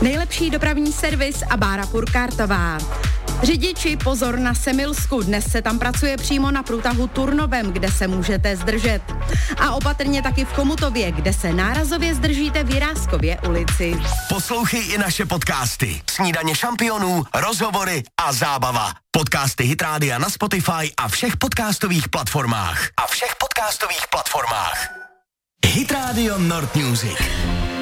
Nejlepší dopravní servis a Bára Purkártová. Řidiči, pozor na Semilsku, dnes se tam pracuje přímo na průtahu Turnovem, kde se můžete zdržet. A opatrně taky v Chomutově, kde se nárazově zdržíte v Jiráskově ulici. Poslouchej i naše podcasty. Snídaně šampionů, rozhovory a zábava. Podcasty Hit Rádia na Spotify a všech podcastových platformách. Hit Radio Nord Music.